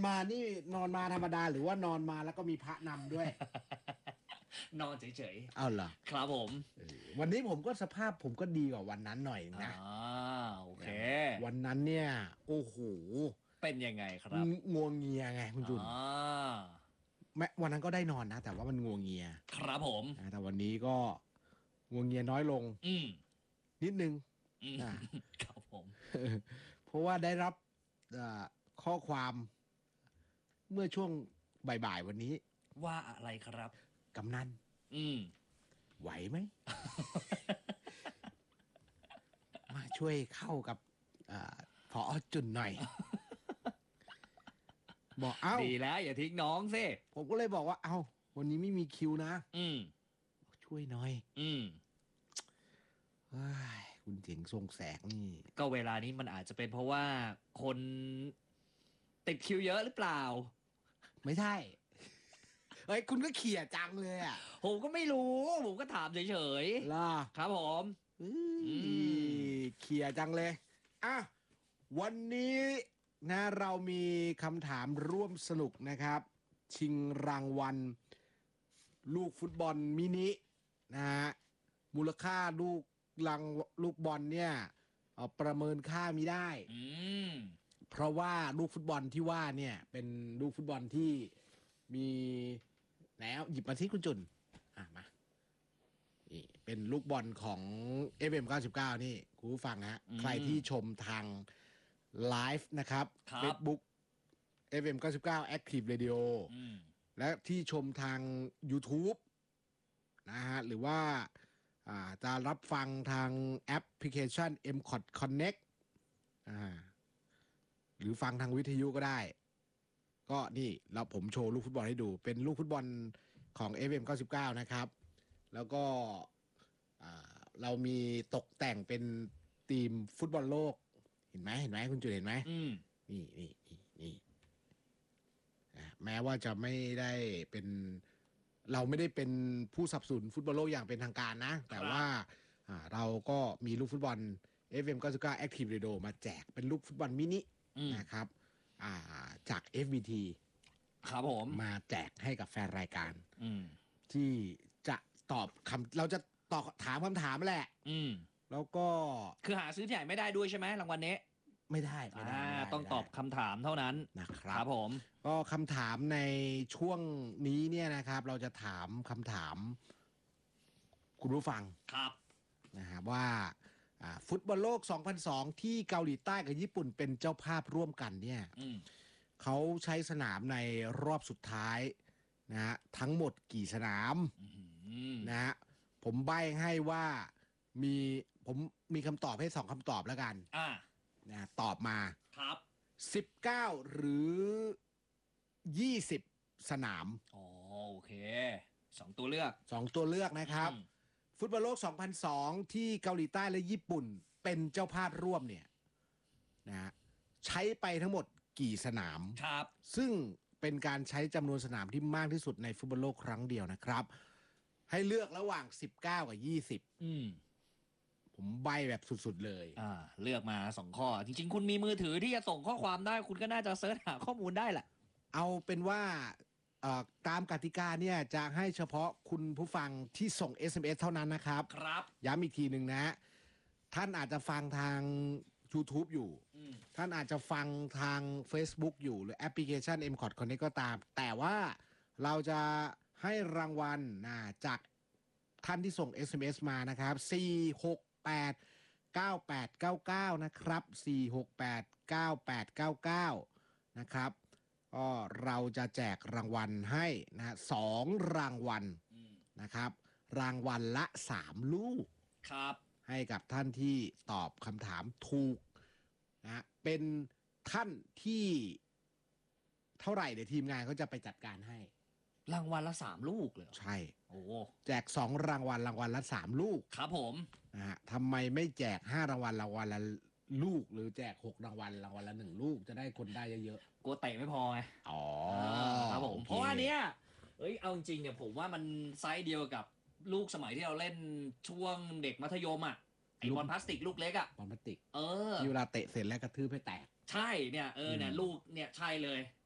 มานี่นอนมาธรรมดาหรือว่านอนมาแล้วก็มีพระนำด้วยนอนเฉยเอาเหรอๆครับผมวันนี้ผมก็สภาพผมก็ดีกว่าวันนั้นหน่อยนะโอเควันนั้นเนี่ยโอ้โหเป็นยังไงครับงัวเงียไงคุณจุนแม้วันนั้นก็ได้นอนนะแต่ว่ามันงัวเงียครับผมแต่วันนี้ก็งัวเงียน้อยลงนิดนึงครับผมเพราะว่าได้รับข้อความเมื่อช่วงบ่ายๆวันนี้ว่าอะไรครับกำนันไหวไหม มาช่วยเข้ากับผอ.จุนหน่อย บอกเอ้าดีแล้วอย่าทิ้งน้องสิผมก็เลยบอกว่าเอ้าวันนี้ไม่มีคิวนะช่วยหน่อยคุณเจ๋งทรงแสงนี่ก็เวลานี้มันอาจจะเป็นเพราะว่าคนติดคิวเยอะหรือเปล่าไม่ใช่เฮ้ยคุณก็เขี่ยจังเลยอ่ะผมก็ไม่รู้ผมก็ถามเฉยๆล่ะครับผมเขี่ยจังเลยอ่ะวันนี้นะเรามีคำถามร่วมสนุกนะครับชิงรางวัลลูกฟุตบอลมินินะฮะมูลค่าลูกบอลเนี่ยประเมินค่าไม่ได้เพราะว่าลูกฟุตบอลที่ว่าเนี่ยเป็นลูกฟุตบอลที่มีแล้วหยิบมาที่คุณจุนมานี่เป็นลูกบอลของ FM99 นี่คุณผู้ฟังฮะใครที่ชมทางไลฟ์นะครับ Facebook FM99 Active Radio และที่ชมทาง YouTube นะฮะหรือว่าจะรับฟังทางแอปพลิเคชัน MCOT Connect หรือฟังทางวิทยุก็ได้ก็นี่เราผมโชว์ลูกฟุตบอลให้ดูเป็นลูกฟุตบอลของ FM99 นะครับแล้วก็เรามีตกแต่งเป็นทีมฟุตบอลโลกเห็นไหมคุณจุ๋ยเห็นไหมนี่แม้ว่าจะไม่ได้เป็นเราไม่ได้เป็นผู้สนับสนุนฟุตบอลโลกอย่างเป็นทางการนะแต่ว่าเราก็มีลูกฟุตบอล FM99 Active Radio มาแจกเป็นลูกฟุตบอลมินินะครับจาก FBT ครับผมมาแจกให้กับแฟนรายการที่จะตอบเราจะตอบถามคำถามแหละแล้วก็คือหาซื้อที่ไหนไม่ได้ด้วยใช่ไหมรางวัลนี้ไม่ได้ต้องตอบคำถามเท่านั้นนะครับผมก็คำถามในช่วงนี้เนี่ยนะครับเราจะถามคำถามคุณผู้ฟังครับนะครับว่าฟุตบอลโลก 2002 ที่เกาหลีใต้กับญี่ปุ่นเป็นเจ้าภาพร่วมกันเนี่ยเขาใช้สนามในรอบสุดท้ายนะฮะทั้งหมดกี่สนามนะฮะผมใบ้ให้ว่าผมมีคำตอบให้2คำตอบแล้วกันนะตอบมาครับ 19หรือ20สนามโอเค2ตัวเลือกนะครับฟุตบอลโลก 2002 ที่เกาหลีใต้และญี่ปุ่นเป็นเจ้าภาพร่วมเนี่ยนะใช้ไปทั้งหมดกี่สนามครับซึ่งเป็นการใช้จำนวนสนามที่มากที่สุดในฟุตบอลโลกครั้งเดียวนะครับให้เลือกระหว่าง19กับ20ผมใบแบบสุดๆเลยเลือกมา2ข้อจริงๆคุณมีมือถือที่จะส่งข้อความได้คุณก็น่าจะเสิร์ชหาข้อมูลได้แหละเอาเป็นว่าตามกติกาเนี่ยจะให้เฉพาะคุณผู้ฟังที่ส่ง SMS เท่านั้นนะครับย้ำอีกทีหนึ่งนะท่านอาจจะฟังทาง YouTube อยู่ท่านอาจจะฟังทาง Facebook อยู่หรือแอปพลิเคชัน MCOT Connect ก็ตามแต่ว่าเราจะให้รางวัลจากท่านที่ส่ง SMS มานะครับ468 9899นะครับ468 9899นะครับก็เราจะแจกรางวัลให้นะ2รางวัลนะครับรางวัลละ3ลูกครับให้กับท่านที่ตอบคำถามถูกนะเป็นท่านที่เท่าไหร่เดี๋ยวทีมงานเขาจะไปจัดการให้รางวัลละ3ลูกเลยใช่แจก2รางวัลละ3ลูกครับผมนะฮะทำไมไม่แจก5รางวัลละลูกหรือแจก6รางวัลละ1ลูกจะได้คนได้เยอะๆกลัวเตะไม่พอไงครับผมเพราะว่าเนี้ยเอาจริงๆเนี่ยผมว่ามันไซส์เดียวกับลูกสมัยที่เราเล่นช่วงเด็กมัธยมไอบอลพลาสติกลูกเล็กบอลพลาสติกที่เวลาเตะเสร็จแล้วกระทืบให้แตกใช่เนี่ยเนี่ยลูกเนี่ยใช่เลย